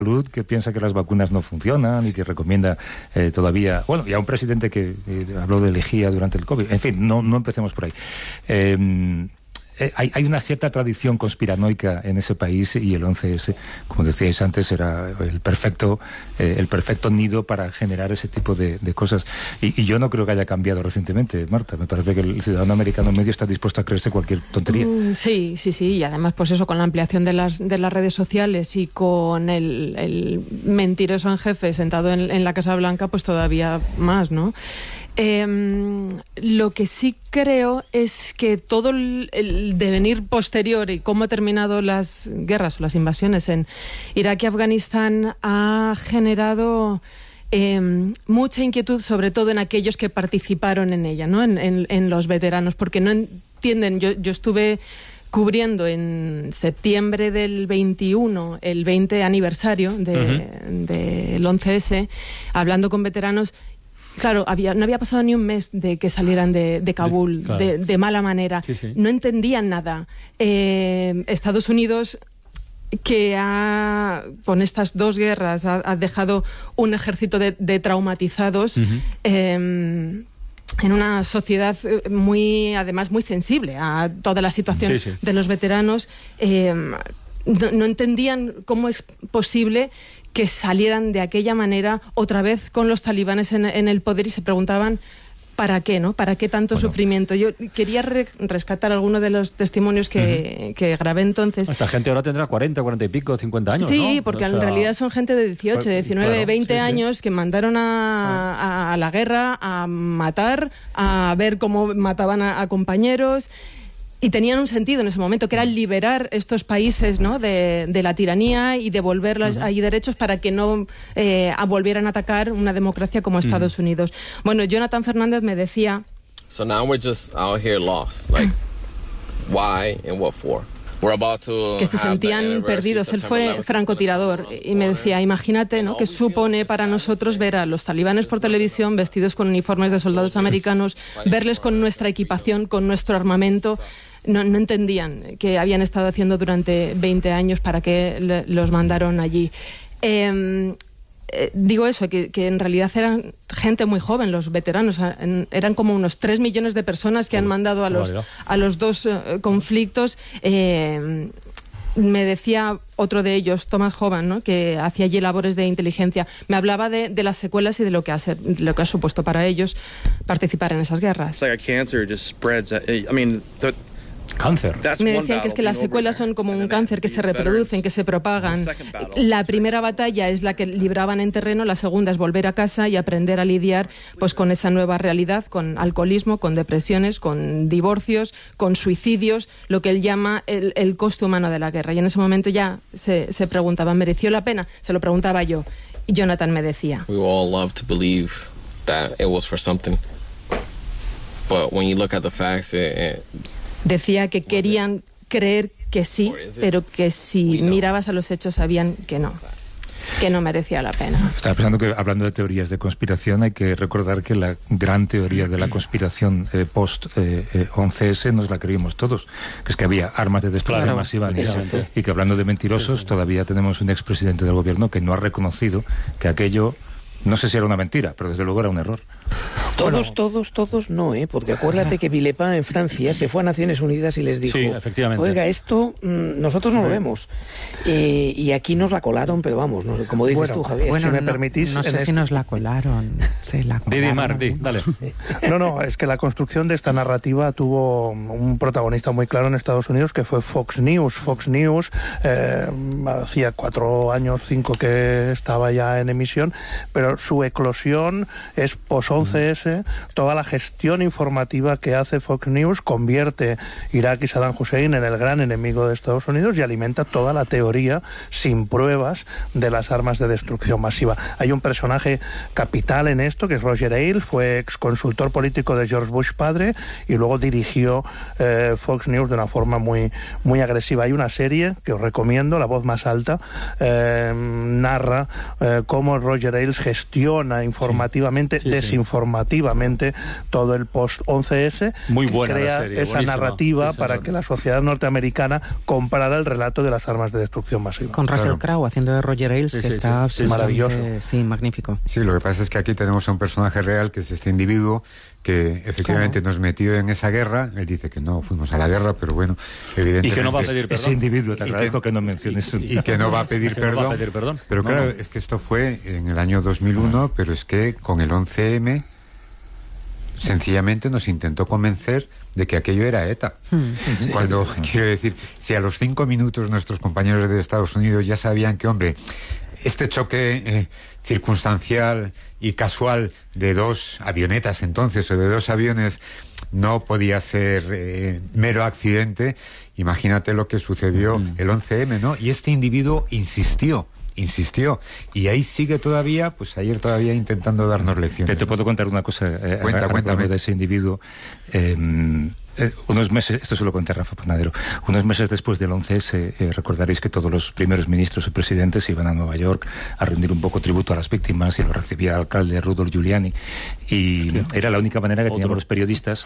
Salud que piensa que las vacunas no funcionan y que recomienda todavía... Bueno, y a un presidente que habló de lejía durante el COVID. En fin, no empecemos por ahí. Hay una cierta tradición conspiranoica en ese país y el 11S, como decíais antes, era el perfecto nido para generar ese tipo de cosas. Y yo no creo que haya cambiado recientemente, Marta. Me parece que el ciudadano americano medio está dispuesto a creerse cualquier tontería. Sí. Y además, pues eso, con la ampliación de las redes sociales y con el mentiroso en jefe sentado en la Casa Blanca, pues todavía más, ¿no? Lo que sí creo es que todo el devenir posterior y cómo ha terminado las guerras o las invasiones en Irak y Afganistán ha generado mucha inquietud, sobre todo en aquellos que participaron en ella, ¿no? En los veteranos, porque no entienden. Yo estuve cubriendo en septiembre del 21 el 20 aniversario del 11S, hablando con veteranos. Claro, no había pasado ni un mes de que salieran de Kabul, de mala manera. Sí. No entendían nada. Estados Unidos, que con estas dos guerras ha dejado un ejército de traumatizados, en una sociedad además muy sensible a toda la situación de los veteranos. No entendían cómo es posible que salieran de aquella manera otra vez con los talibanes en el poder y se preguntaban ¿para qué, no? ¿Para qué tanto sufrimiento? Yo quería rescatar algunos de los testimonios que grabé entonces. Esta gente ahora tendrá 40 y pico, 50 años, sí, ¿no? porque en realidad son gente de 18, 19, 20 años que mandaron a la guerra a matar, a ver cómo mataban a compañeros. Y tenían un sentido en ese momento, que era liberar estos países, ¿no?, de la tiranía y devolverles ahí derechos para que no volvieran a atacar una democracia como Estados Unidos. Bueno, Jonathan Fernández me decía... So now we're just out here lost. Like, why and what for? Que se sentían perdidos. Él fue francotirador y me decía, imagínate, ¿no?, que supone para nosotros ver a los talibanes por televisión vestidos con uniformes de soldados americanos, verles con nuestra equipación, con nuestro armamento. No entendían qué habían estado haciendo durante 20 años, para qué los mandaron allí. Digo eso, que en realidad eran gente muy joven, los veteranos. Eran como unos 3 millones de personas que han mandado a los dos conflictos. Me decía otro de ellos, Thomas Hovan, ¿no?, que hacía allí labores de inteligencia. Me hablaba de las secuelas y de lo que ha supuesto para ellos participar en esas guerras. Cáncer. Me decían que es que las secuelas son como un cáncer, que se reproducen, que se propagan. La primera batalla es la que libraban en terreno, la segunda es volver a casa y aprender a lidiar pues con esa nueva realidad, con alcoholismo, con depresiones, con divorcios, con suicidios, lo que él llama el coste humano de la guerra. Y en ese momento ya se preguntaban, ¿mereció la pena? Se lo preguntaba yo. Y Jonathan me decía, We all love to believe that it was for something. But when you look at the facts, decía que querían creer que sí, pero que si mirabas a los hechos sabían que no merecía la pena. Estaba pensando que, hablando de teorías de conspiración, hay que recordar que la gran teoría de la conspiración post-11S nos la creímos todos, que es que había armas de destrucción masiva en Irak, y que, hablando de mentirosos, todavía tenemos un expresidente del gobierno que no ha reconocido que aquello, no sé si era una mentira, pero desde luego era un error. Todos no, porque acuérdate que Villepin en Francia se fue a Naciones Unidas y les dijo, oiga, esto nosotros no lo vemos. Y aquí nos la colaron, pero vamos, como dices tú, Javier. Bueno, si me permitís... No sé si nos la colaron. Dale. No, es que la construcción de esta narrativa tuvo un protagonista muy claro en Estados Unidos, que fue Fox News. Fox News hacía 4 años, 5 que estaba ya en emisión, pero su eclosión es post-11S. Toda la gestión informativa que hace Fox News convierte Irak y Saddam Hussein en el gran enemigo de Estados Unidos y alimenta toda la teoría sin pruebas de las armas de destrucción masiva. Hay un personaje capital en esto, que es Roger Ailes, fue ex consultor político de George Bush padre y luego dirigió Fox News de una forma muy, muy agresiva. Hay una serie que os recomiendo, La Voz Más Alta, narra cómo Roger Ailes gestiona informativamente, desinformativamente, narrativamente todo el post-11S. Muy buena crea la serie, esa buenísima. narrativa Sí, para que la sociedad norteamericana comprara el relato de las armas de destrucción masiva. Con Russell Crowe haciendo de Roger Ailes, que está maravilloso. Sí, magnífico. Sí, lo que pasa es que aquí tenemos a un personaje real, que es este individuo que efectivamente nos metió en esa guerra. Él dice que no fuimos a la guerra, pero bueno, evidentemente... Y que no va a pedir perdón. Ese individuo, te agradezco que no menciones eso. Y que no va a pedir perdón. Pero claro, es que esto fue en el año 2001, pero es que con el 11M sencillamente nos intentó convencer de que aquello era ETA. Cuando, quiero decir, si a los 5 minutos nuestros compañeros de Estados Unidos ya sabían que, hombre, este choque circunstancial y casual de 2 avionetas entonces, o de 2 aviones, no podía ser mero accidente, imagínate lo que sucedió el 11M, ¿no? Y este individuo insistió, y ahí sigue todavía, pues ayer todavía intentando darnos lecciones. Te puedo contar una cosa. Cuéntame. De ese individuo. Unos meses, esto se lo conté a Rafa Panadero, unos meses después del 11S, recordaréis que todos los primeros ministros y presidentes iban a Nueva York a rendir un poco tributo a las víctimas, y lo recibía el alcalde Rudolph Giuliani, y era la única manera que teníamos los periodistas,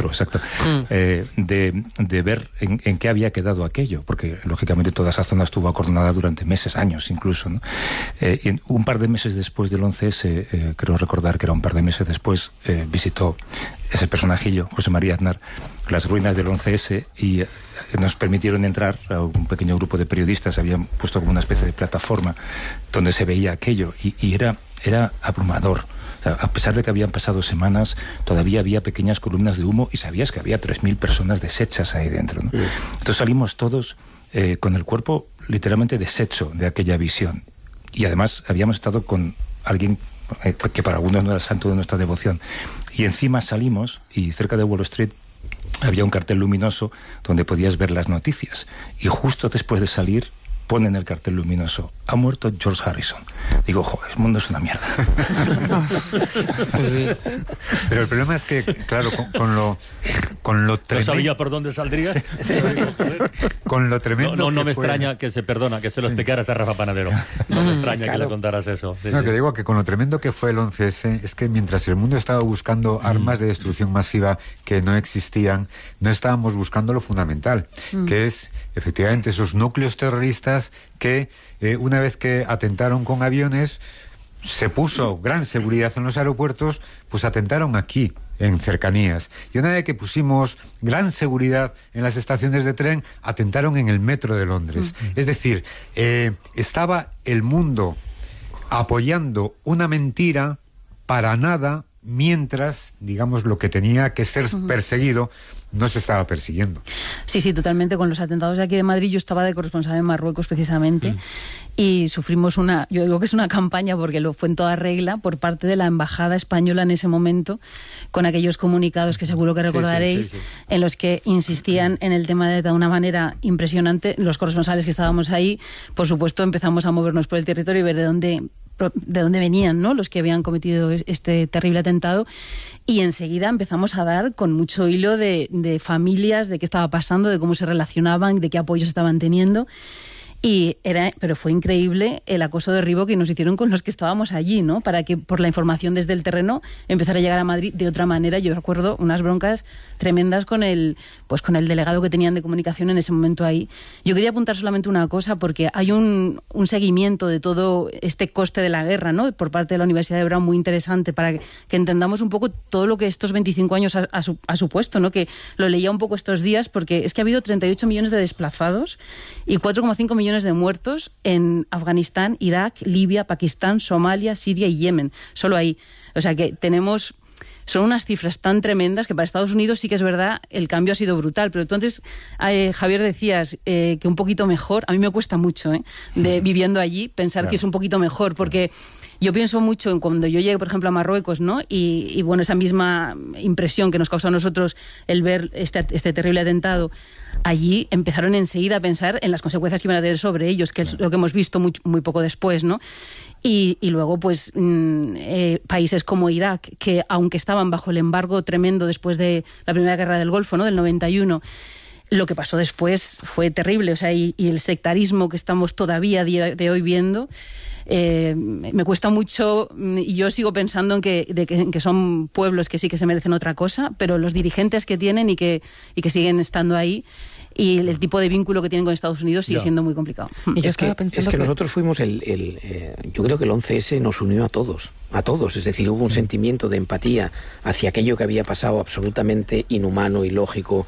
de ver en qué había quedado aquello, porque lógicamente toda esa zona estuvo acordonada durante meses, años incluso, ¿no? Y un par de meses después del 11S, creo recordar que era un par de meses después, visitó ese personajillo, José María Aznar, las ruinas del 11S, y nos permitieron entrar a un pequeño grupo de periodistas. Habían puesto como una especie de plataforma donde se veía aquello, y era abrumador. O sea, a pesar de que habían pasado semanas, todavía había pequeñas columnas de humo, y sabías que había 3.000 personas deshechas ahí dentro, ¿no? Entonces salimos todos con el cuerpo literalmente deshecho de aquella visión, y además habíamos estado con alguien que para algunos no era el santo de nuestra devoción, y encima salimos, y cerca de Wall Street había un cartel luminoso donde podías ver las noticias, y justo después de salir ponen el cartel luminoso: ha muerto George Harrison. Digo, joder, el mundo es una mierda. Pero el problema es que, claro, con lo tremendo... ¿No sabía por dónde saldría? Con lo tremendo no me extraña que se lo explicaras a Rafa Panadero. No me extraña que le contaras eso. Que digo que con lo tremendo que fue el 11S, es que mientras el mundo estaba buscando armas de destrucción masiva que no existían, no estábamos buscando lo fundamental, que es efectivamente esos núcleos terroristas que una vez que atentaron con aviones, se puso gran seguridad en los aeropuertos, pues atentaron aquí, en cercanías. Y una vez que pusimos gran seguridad en las estaciones de tren, atentaron en el metro de Londres. Es decir, estaba el mundo apoyando una mentira para nada, mientras, digamos, lo que tenía que ser perseguido no se estaba persiguiendo. Sí, totalmente. Con los atentados de aquí de Madrid, yo estaba de corresponsal en Marruecos precisamente, y sufrimos yo digo que es una campaña, porque lo fue en toda regla, por parte de la embajada española en ese momento, con aquellos comunicados que seguro que recordaréis, en los que insistían en el tema de una manera impresionante. Los corresponsales que estábamos ahí, por supuesto, empezamos a movernos por el territorio y ver de dónde venían, ¿no?, los que habían cometido este terrible atentado, y enseguida empezamos a dar con mucho hilo de familias, de qué estaba pasando, de cómo se relacionaban, de qué apoyos estaban teniendo. Pero fue increíble el acoso derribo que nos hicieron con los que estábamos allí, ¿no? Para que, por la información desde el terreno, empezara a llegar a Madrid de otra manera. Yo recuerdo unas broncas tremendas con el delegado que tenían de comunicación en ese momento ahí. Yo quería apuntar solamente una cosa, porque hay un seguimiento de todo este coste de la guerra, ¿no?, por parte de la Universidad de Brown, muy interesante, para que entendamos un poco todo lo que estos 25 años ha supuesto, ¿no? Que lo leía un poco estos días, porque es que ha habido 38 millones de desplazados y 4,5 millones de muertos en Afganistán, Irak, Libia, Pakistán, Somalia, Siria y Yemen. Solo ahí. O sea que son unas cifras tan tremendas que para Estados Unidos sí que es verdad, el cambio ha sido brutal. Pero entonces, Javier, decías que un poquito mejor. A mí me cuesta mucho, viviendo allí, pensar que es un poquito mejor, porque yo pienso mucho en cuando yo llegué, por ejemplo, a Marruecos, ¿no? Y bueno, esa misma impresión que nos causó a nosotros el ver este terrible atentado. Allí empezaron enseguida a pensar en las consecuencias que iban a tener sobre ellos, que es lo que hemos visto muy poco después, ¿no? Y luego, pues, países como Irak, que aunque estaban bajo el embargo tremendo después de la Primera Guerra del Golfo, ¿no?, del 91, Lo que pasó después fue terrible, o sea, y el sectarismo que estamos todavía a día de hoy viendo, me cuesta mucho, y yo sigo pensando en que son pueblos que sí que se merecen otra cosa, pero los dirigentes que tienen y que siguen estando ahí, y el tipo de vínculo que tienen con Estados Unidos sigue siendo muy complicado. Y yo estaba pensando que nosotros fuimos yo creo que el 11S nos unió a todos, es decir, hubo un sentimiento de empatía hacia aquello que había pasado absolutamente inhumano, ilógico,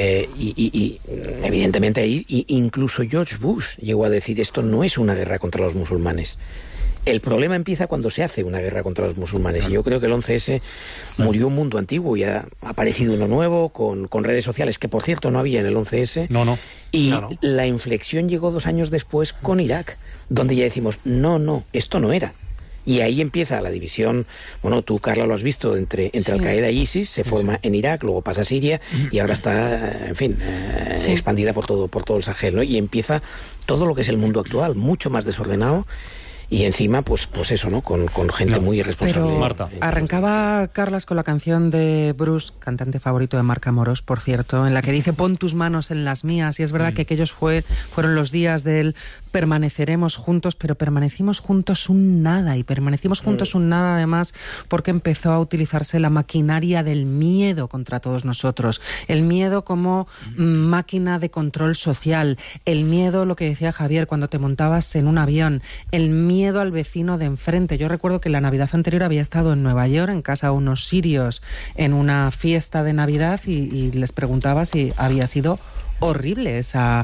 y evidentemente ahí incluso George Bush llegó a decir, esto no es una guerra contra los musulmanes. El problema empieza cuando se hace una guerra contra los musulmanes. Y yo creo que el 11S murió un mundo antiguo y ha aparecido uno nuevo con redes sociales, que por cierto no había en el 11S. No. Y la inflexión llegó 2 años después con Irak, donde ya decimos, no, esto no era. Y ahí empieza la división, bueno, tú, Carla, lo has visto, entre Al-Qaeda y ISIS, se forma en Irak, luego pasa a Siria y ahora está, en fin, expandida por todo el Sahel, ¿no? Y empieza todo lo que es el mundo actual, mucho más desordenado. Y encima, pues eso, ¿no? Con gente muy irresponsable. Pero Marta. Arrancaba Carlas con la canción de Bruce, cantante favorito de Marc Amorós, por cierto, en la que dice pon tus manos en las mías. Y es verdad que aquellos fueron los días del permaneceremos juntos, pero permanecimos juntos un nada. Y permanecimos juntos un nada, además, porque empezó a utilizarse la maquinaria del miedo contra todos nosotros. El miedo como máquina de control social. El miedo, lo que decía Javier, cuando te montabas en un avión. El miedo al vecino de enfrente. Yo recuerdo que la Navidad anterior había estado en Nueva York, en casa de unos sirios, en una fiesta de Navidad y les preguntaba si había sido horrible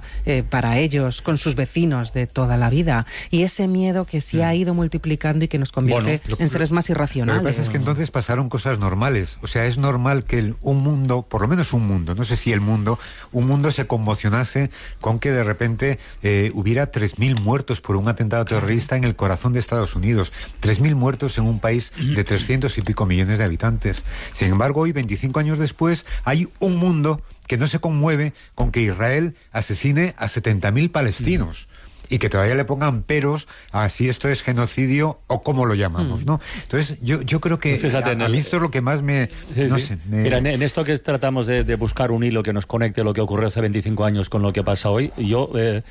para ellos, con sus vecinos de toda la vida. Y ese miedo que se ha ido multiplicando y que nos convierte en seres más irracionales. Lo que pasa es que entonces pasaron cosas normales. O sea, es normal que un mundo, por lo menos un mundo, no sé si un mundo se conmocionase con que de repente hubiera 3.000 muertos por un atentado terrorista en el corazón de Estados Unidos. 3.000 muertos en un país de 300 y pico millones de habitantes. Sin embargo, hoy, 25 años después, hay un mundo que no se conmueve con que Israel asesine a 70.000 palestinos. Y que todavía le pongan peros a si esto es genocidio o cómo lo llamamos, ¿no? Entonces, yo creo que fíjate, a mí esto es lo que más me... Mira, en esto que tratamos de buscar un hilo que nos conecte lo que ocurrió hace 25 años con lo que pasa hoy, yo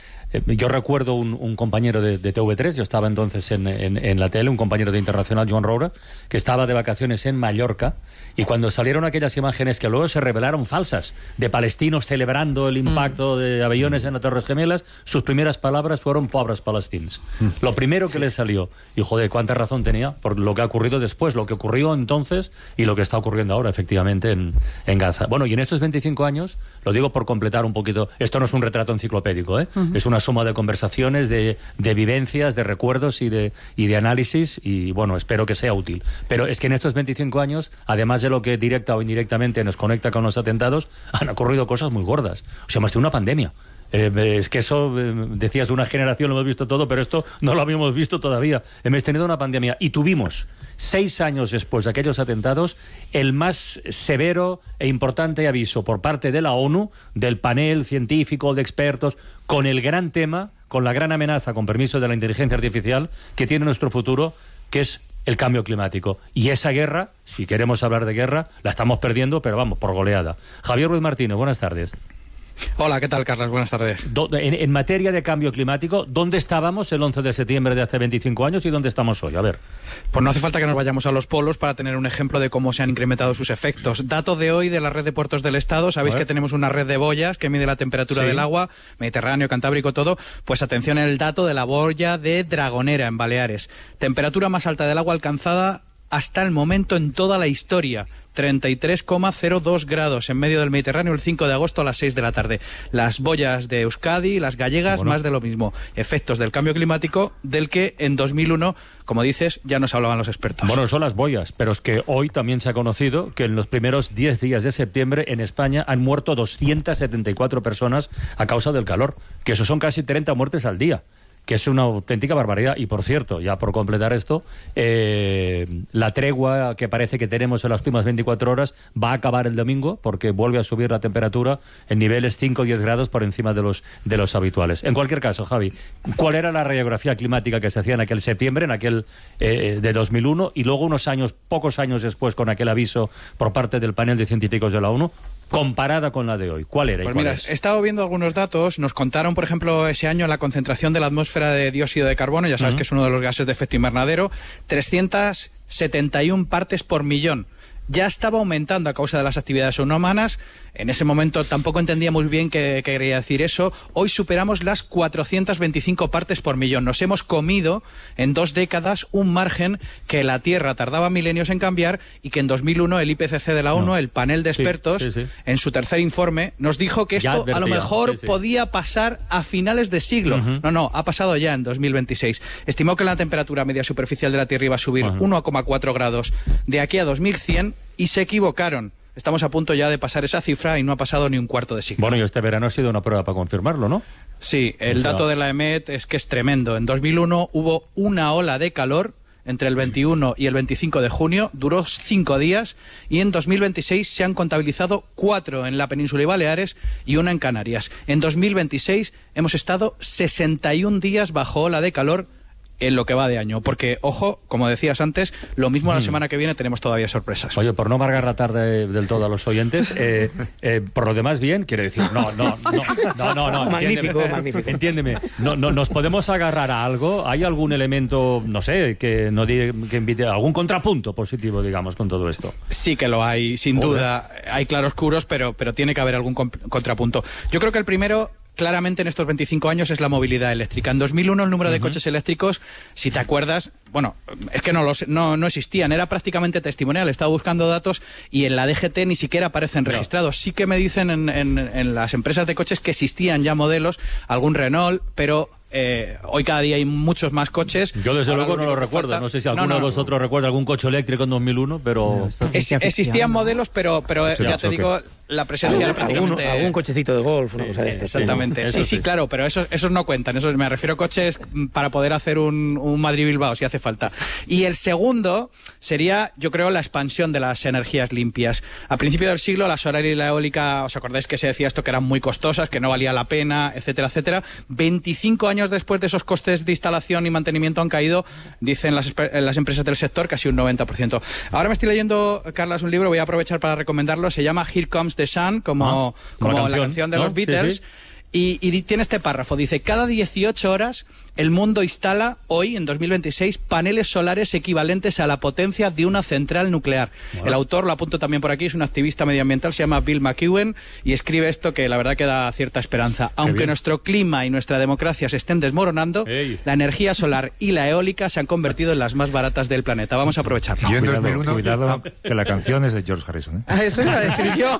recuerdo un compañero de TV3, yo estaba entonces en la tele, un compañero de Internacional, Joan Roura, que estaba de vacaciones en Mallorca, y cuando salieron aquellas imágenes que luego se revelaron falsas, de palestinos celebrando el impacto de aviones en las Torres Gemelas, sus primeras palabras fueron pobres palestinos. Lo primero que le salió, y joder, cuánta razón tenía por lo que ha ocurrido después, lo que ocurrió entonces y lo que está ocurriendo ahora, efectivamente, en Gaza. Bueno, y en estos 25 años, lo digo por completar un poquito, esto no es un retrato enciclopédico, es una suma de conversaciones, de vivencias, de recuerdos y de análisis, y bueno, espero que sea útil. Pero es que en estos 25 años, además de lo que directa o indirectamente nos conecta con los atentados, han ocurrido cosas muy gordas. O sea, más de una pandemia. Es que eso, decías, una generación lo hemos visto todo, pero esto no lo habíamos visto todavía. Hemos tenido una pandemia y tuvimos, 6 años después de aquellos atentados, el más severo e importante aviso por parte de la ONU, del panel científico de expertos, con el gran tema, con la gran amenaza, con permiso de la inteligencia artificial, que tiene nuestro futuro, que es el cambio climático. Y esa guerra, si queremos hablar de guerra, la estamos perdiendo, pero vamos, por goleada. Javier Ruiz Martínez, buenas tardes. Hola, ¿qué tal, Carlas? Buenas tardes. En materia de cambio climático, ¿dónde estábamos el 11 de septiembre de hace 25 años y dónde estamos hoy? A ver. Pues no hace falta que nos vayamos a los polos para tener un ejemplo de cómo se han incrementado sus efectos. Dato de hoy de la red de puertos del Estado. Sabéis que tenemos una red de boyas que mide la temperatura del agua, Mediterráneo, Cantábrico, todo. Pues atención en el dato de la boya de Dragonera, en Baleares. Temperatura más alta del agua alcanzada hasta el momento en toda la historia. 33,02 grados en medio del Mediterráneo el 5 de agosto a las 6 de la tarde. Las boyas de Euskadi, las gallegas, más de lo mismo. Efectos del cambio climático del que en 2001, como dices, ya nos hablaban los expertos. Bueno, son las boyas, pero es que hoy también se ha conocido que en los primeros 10 días de septiembre en España han muerto 274 personas a causa del calor, que eso son casi 30 muertes al día, que es una auténtica barbaridad. Y por cierto, ya por completar esto, la tregua que parece que tenemos en las últimas 24 horas va a acabar el domingo, porque vuelve a subir la temperatura en niveles 5 o 10 grados por encima de los habituales. En cualquier caso, Javi, ¿cuál era la radiografía climática que se hacía en aquel septiembre, en aquel de 2001, y luego pocos años después, con aquel aviso por parte del panel de científicos de la ONU? comparada con la de hoy. ¿Cuál era? Pues mira, he estado viendo algunos datos. Nos contaron, por ejemplo, ese año la concentración de la atmósfera de dióxido de carbono, ya sabes que es uno de los gases de efecto invernadero, 371 partes por millón. Ya estaba aumentando a causa de las actividades humanas. En ese momento tampoco entendía muy bien qué quería decir eso. Hoy superamos las 425 partes por millón. Nos hemos comido en 2 décadas un margen que la Tierra tardaba milenios en cambiar y que en 2001 el IPCC de la ONU, el panel de expertos, en su tercer informe, nos dijo que esto a lo mejor podía pasar a finales de siglo. No, ha pasado ya en 2026. Estimó que la temperatura media superficial de la Tierra iba a subir 1,4 grados de aquí a 2100 y se equivocaron. Estamos a punto ya de pasar esa cifra y no ha pasado ni un cuarto de siglo. Bueno, y este verano ha sido una prueba para confirmarlo, ¿no? Sí, el dato de la EMET es que es tremendo. En 2001 hubo una ola de calor entre el 21 y el 25 de junio, duró 5 días, y en 2026 se han contabilizado 4 en la península y Baleares y 1 en Canarias. En 2026 hemos estado 61 días bajo ola de calor en lo que va de año, porque, ojo, como decías antes, lo mismo la semana que viene tenemos todavía sorpresas. Oye, por no amargar la tarde del todo a los oyentes, por lo demás bien, quiere decir, no. Magnífico. Entiéndeme, no, nos podemos agarrar a algo, ¿hay algún elemento, no sé, que invite a algún contrapunto positivo, digamos, con todo esto? Sí que lo hay, sin duda, hay claroscuros, pero tiene que haber algún contrapunto. Yo creo que el primero, claramente en estos 25 años, es la movilidad eléctrica. En 2001 el número de coches eléctricos, si te acuerdas, bueno, es que no existían, era prácticamente testimonial. He estado buscando datos y en la DGT ni siquiera aparecen registrados. Sí que me dicen en las empresas de coches que existían ya modelos, algún Renault, pero hoy cada día hay muchos más coches. Yo desde luego no lo recuerdo. No sé si alguno de vosotros recuerda algún coche eléctrico en 2001, pero... Existían modelos, pero ya te digo, la presencia era prácticamente... Algún cochecito de golf, una cosa de este. Exactamente. Sí, claro, pero esos no cuentan. Esos, me refiero a coches para poder hacer un Madrid-Bilbao, si hace falta. Y el segundo sería, yo creo, la expansión de las energías limpias. A principio del siglo, la solar y la eólica, ¿os acordáis que se decía esto, que eran muy costosas, que no valía la pena, etcétera, etcétera? 25 años después de esos costes de instalación y mantenimiento han caído, dicen las empresas del sector, casi un 90%. Ahora me estoy leyendo, Carlas, un libro, voy a aprovechar para recomendarlo, se llama Here Comes the Sun, como la canción de los Beatles. Sí. Y tiene este párrafo, dice: cada 18 horas el mundo instala hoy, en 2026, paneles solares equivalentes a la potencia de una central nuclear. Bueno. El autor, lo apunto también por aquí, es un activista medioambiental, se llama Bill McEwen, y escribe esto que la verdad que da cierta esperanza. Aunque nuestro clima y nuestra democracia se estén desmoronando, la energía solar y la eólica se han convertido en las más baratas del planeta. Vamos a aprovecharlo. Cuidado, que la canción es de George Harrison. Eso iba a decir yo.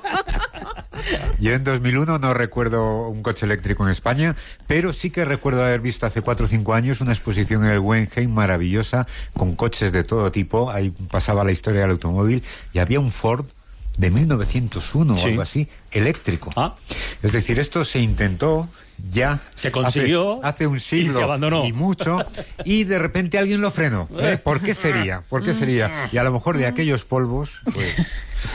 Yo en 2001 no recuerdo un coche eléctrico en España, pero sí que recuerdo haber visto hace 4 o 5 años una exposición en el Guggenheim maravillosa con coches de todo tipo. Ahí pasaba la historia del automóvil y había un Ford de 1901 o algo así, eléctrico. Es decir, esto se intentó ya se consiguió hace un siglo y se abandonó y mucho, y de repente alguien lo frenó. ¿Por qué sería? Y a lo mejor de aquellos polvos, pues